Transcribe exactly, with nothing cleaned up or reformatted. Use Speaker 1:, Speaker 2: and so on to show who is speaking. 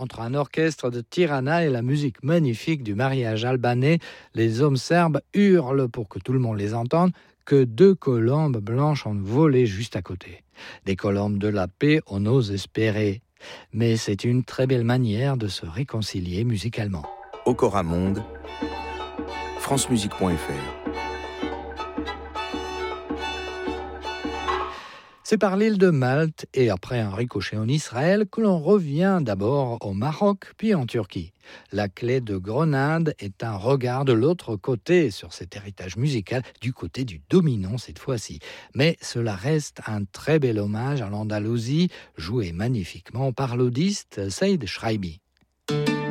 Speaker 1: entre un orchestre de Tirana et la musique magnifique du mariage albanais, les hommes serbes hurlent pour que tout le monde les entende que deux colombes blanches ont volé juste à côté. Des colombes de la paix, on ose espérer. Mais c'est une très belle manière de se réconcilier musicalement.
Speaker 2: Okora Monde, france musique point f r.
Speaker 1: C'est par l'île de Malte et après un ricochet en Israël que l'on revient d'abord au Maroc puis en Turquie. La clé de Grenade est un regard de l'autre côté sur cet héritage musical, du côté du dominant cette fois-ci. Mais cela reste un très bel hommage à l'Andalousie, joué magnifiquement par l'audiste Saïd Shraibi.